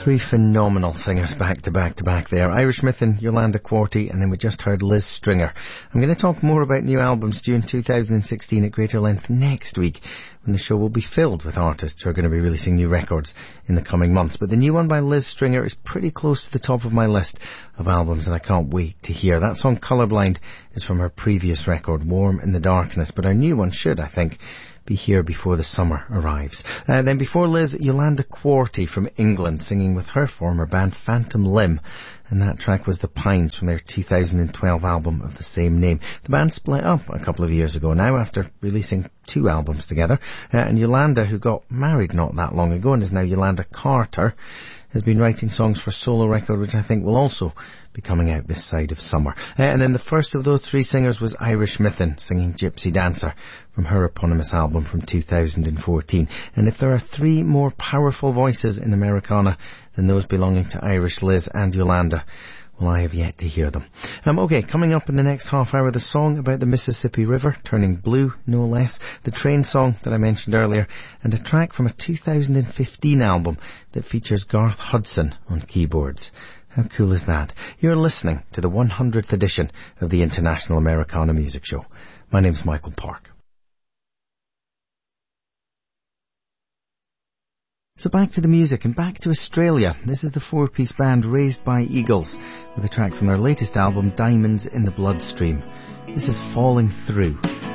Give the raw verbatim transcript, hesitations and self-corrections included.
Three phenomenal singers back to back to back there. Irish Myth and Yolanda Quartey, and then we just heard Liz Stringer. I'm going to talk more about new albums due in two thousand sixteen at greater length next week, when the show will be filled with artists who are going to be releasing new records in the coming months. But the new one by Liz Stringer is pretty close to the top of my list of albums that I can't wait to hear. That song Colourblind is from her previous record, Warm in the Darkness, but her new one should, I think, be here before the summer arrives. Uh, then before Liz, Yolanda Quartey from England, singing with her former band Phantom Limb, and that track was The Pines from their two thousand twelve album of the same name. The band split up a couple of years ago now after releasing two albums together, uh, and Yolanda, who got married not that long ago and is now Yolanda Carter, has been writing songs for a solo record, which I think will also be coming out this side of summer. Uh, and then the first of those three singers was Irish Mythin, singing Gypsy Dancer from her eponymous album from two thousand fourteen. And if there are three more powerful voices in Americana than those belonging to Irish Liz and Yolanda, well, I have yet to hear them. Um, okay, coming up in the next half hour, the song about the Mississippi River turning blue, no less, the train song that I mentioned earlier, and a track from a two thousand fifteen album that features Garth Hudson on keyboards. How cool is that? You're listening to the one hundredth edition of the International Americana Music Show. My name's Michael Park. So back to the music and back to Australia. This is the four-piece band Raised by Eagles with a track from their latest album, Diamonds in the Bloodstream. This is Falling Through.